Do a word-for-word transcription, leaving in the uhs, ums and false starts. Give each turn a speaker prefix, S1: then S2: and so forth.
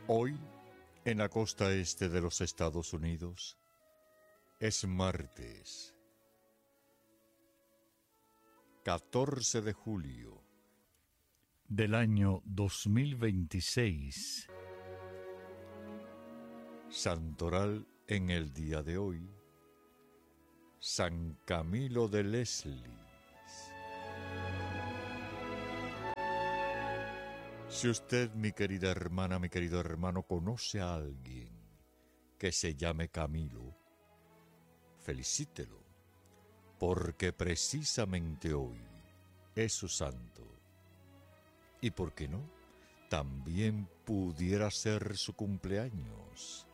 S1: Hoy, en la costa este de los Estados Unidos, es martes catorce de julio
S2: del año dos mil veintiséis.
S1: Santoral en el día de hoy, San Camilo de Leslie. Si usted, mi querida hermana, mi querido hermano, conoce a alguien que se llame Camilo, felicítelo, porque precisamente hoy es su santo. ¿Y por qué no? También pudiera ser su cumpleaños.